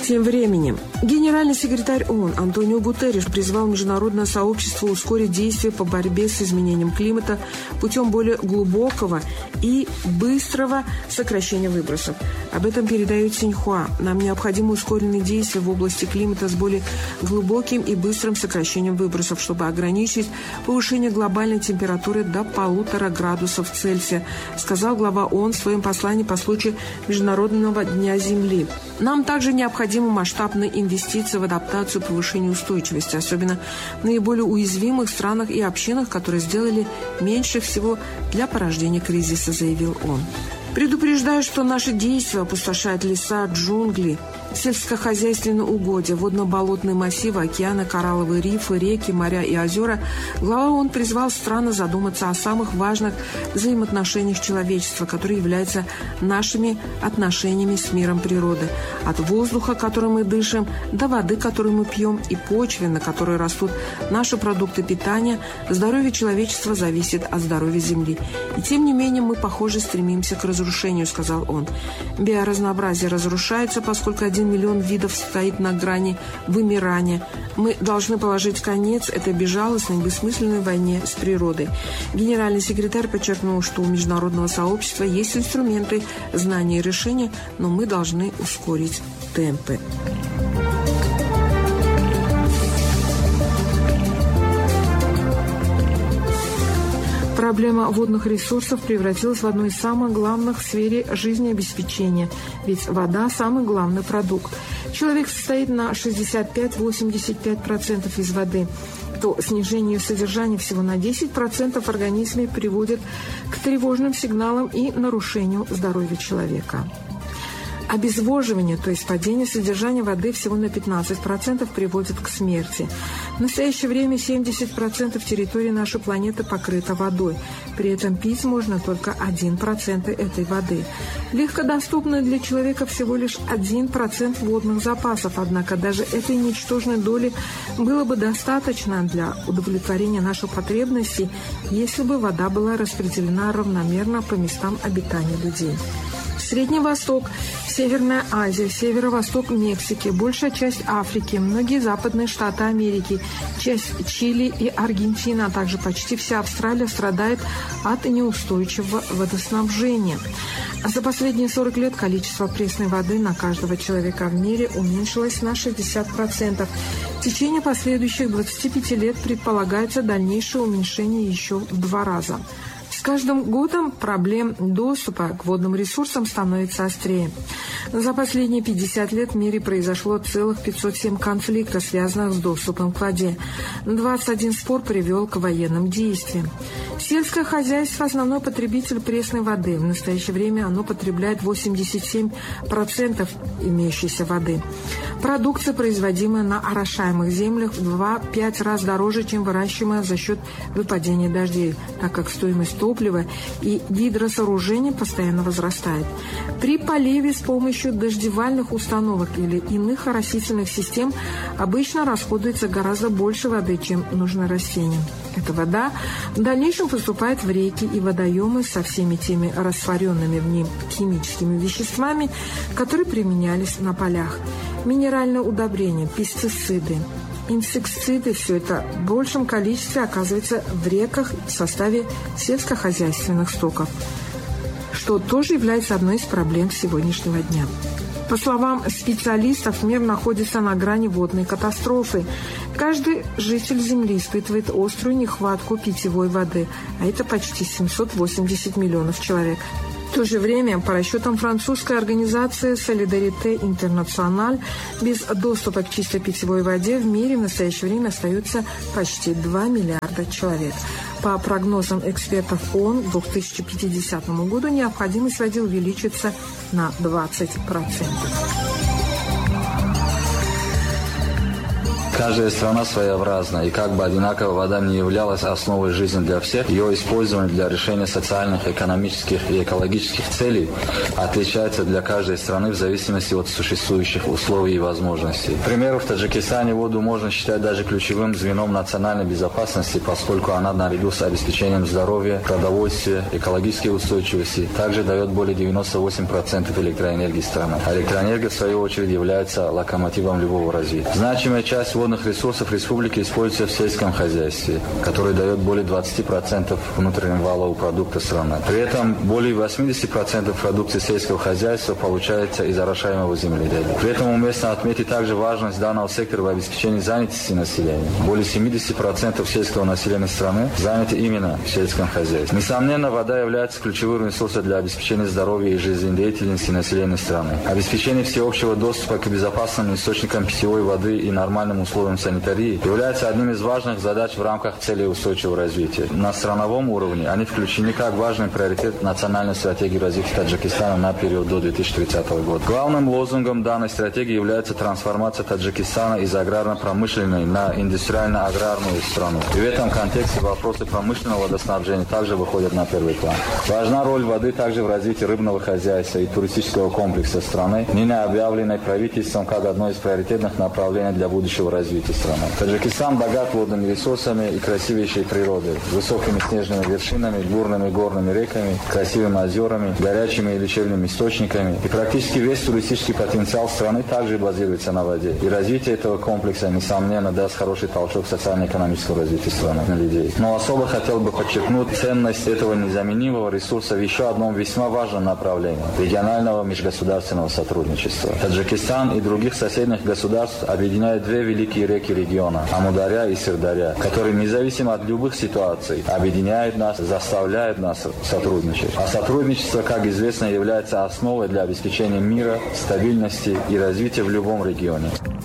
Тем временем генеральный секретарь ООН Антонио Гутерриш призвал международное сообщество ускорить действия по борьбе с изменением климата путем более глубокого и быстрого сокращения выбросов. Об этом передает Синьхуа. Нам необходимы ускоренные действия в области климата с более глубоким и быстрым сокращением выбросов, чтобы ограничить повышение глобальной температуры до 1,5 градусов Цельсия, сказал глава ООН в своем послании по случаю Международного дня Земли. Нам также необходимы масштабные инвестиции в адаптацию и повышение устойчивости, особенно в наиболее уязвимых странах и общинах, которые сделали меньше всего для порождения кризиса, заявил он. Предупреждаю, что наши действия опустошают леса, джунгли, сельскохозяйственные угодья, водно-болотные массивы, океаны, коралловые рифы, реки, моря и озера. Глава ООН призвал страны задуматься о самых важных взаимоотношениях человечества, которые являются нашими отношениями с миром природы. От воздуха, которым мы дышим, до воды, которую мы пьем, и почвы, на которой растут наши продукты питания, здоровье человечества зависит от здоровья Земли. И тем не менее мы, похоже, стремимся к разрушению, сказал он. Биоразнообразие разрушается, поскольку 1 миллион видов стоит на грани вымирания. Мы должны положить конец этой безжалостной, бессмысленной войне с природой. Генеральный секретарь подчеркнул, что у международного сообщества есть инструменты, знания и решения, но мы должны ускорить темпы. Проблема водных ресурсов превратилась в одну из самых главных в сфере жизнеобеспечения, ведь вода – самый главный продукт. Человек состоит на 65-85% из воды, то снижение содержания всего на 10% в организме приводит к тревожным сигналам и нарушению здоровья человека. Обезвоживание, то есть падение содержания воды всего на 15%, приводит к смерти. В настоящее время 70% территории нашей планеты покрыта водой. При этом пить можно только 1% этой воды. Легкодоступно для человека всего лишь 1% водных запасов, однако даже этой ничтожной доли было бы достаточно для удовлетворения наших потребностей, если бы вода была распределена равномерно по местам обитания людей. Средний Восток, Северная Азия, северо-восток Мексики, большая часть Африки, многие западные штаты Америки, часть Чили и Аргентины, а также почти вся Австралия страдает от неустойчивого водоснабжения. За последние 40 лет количество пресной воды на каждого человека в мире уменьшилось на 60%. В течение последующих 25 лет предполагается дальнейшее уменьшение еще в 2 раза. С каждым годом проблем доступа к водным ресурсам становится острее. За последние 50 лет в мире произошло целых 507 конфликтов, связанных с доступом к воде. 21 спор привел к военным действиям. Сельское хозяйство – основной потребитель пресной воды. В настоящее время оно потребляет 87% имеющейся воды. Продукция, производимая на орошаемых землях, в 2-5 раз дороже, чем выращиваемая за счет выпадения дождей, так как стоимость топлива и гидросооружений постоянно возрастает. При поливе с помощью дождевальных установок или иных оросительных систем обычно расходуется гораздо больше воды, чем нужно растениям. Эта вода в дальнейшем поступает в реки и водоемы со всеми теми растворенными в ним химическими веществами, которые применялись на полях. Минеральные удобрения, пестициды, инсектициды – все это в большем количестве оказывается в реках в составе сельскохозяйственных стоков, что тоже является одной из проблем сегодняшнего дня. По словам специалистов, мир находится на грани водной катастрофы. Каждый житель Земли испытывает острую нехватку питьевой воды, а это почти 780 миллионов человек. В то же время, по расчетам французской организации «Солидарите Интернациональ», без доступа к чистой питьевой воде в мире в настоящее время остается почти 2 миллиарда человек. По прогнозам экспертов ООН, к 2050 году необходимость воды увеличится на 20%. Каждая страна своеобразна, и как бы одинаково вода не являлась основой жизни для всех, ее использование для решения социальных, экономических и экологических целей отличается для каждой страны в зависимости от существующих условий и возможностей. К примеру, в Таджикистане воду можно считать даже ключевым звеном национальной безопасности, поскольку она наряду с обеспечением здоровья, продовольствия, экологической устойчивости также дает более 98% электроэнергии страны. А электроэнергия, в свою очередь, является локомотивом любого развития. Значимая часть водных ресурсов республики используется в сельском хозяйстве, который дает более 20% внутреннего валового продукта страны. При этом более 80% продукции сельского хозяйства получается из орошаемого земледелия. При этом уместно отметить также важность данного сектора в обеспечении занятости населения. Более 70% сельского населения страны заняты именно в сельском хозяйстве. Несомненно, вода является ключевым ресурсом для обеспечения здоровья и жизнедеятельности населения страны. Обеспечение всеобщего доступа к безопасным источникам питьевой воды и нормальным условиям санитарии является одним из важных задач в рамках целей устойчивого развития. На страновом уровне они включены как важный приоритет национальной стратегии развития Таджикистана на период до 2030 года. Главным лозунгом данной стратегии является трансформация Таджикистана из аграрно-промышленной на индустриально-аграрную страну. И в этом контексте вопросы промышленного водоснабжения также выходят на первый план. Важна роль воды также в развитии рыбного хозяйства и туристического комплекса страны, ныне объявленной правительством как одно из приоритетных направлений для будущего развития страны. Таджикистан богат водными ресурсами и красивейшей природой, высокими снежными вершинами, бурными горными реками, красивыми озерами, горячими и лечебными источниками. И практически весь туристический потенциал страны также базируется на воде. И развитие этого комплекса, несомненно, даст хороший толчок социально-экономического развития страны на людей. Но особо хотел бы подчеркнуть ценность этого незаменимого ресурса в еще одном весьма важном направлении – регионального межгосударственного сотрудничества. Таджикистан и других соседних государств объединяют две великие реки региона – Амударья и Сырдарья, которые независимо от любых ситуаций объединяют нас, заставляют нас сотрудничать. А сотрудничество, как известно, является основой для обеспечения мира, стабильности и развития в любом регионе.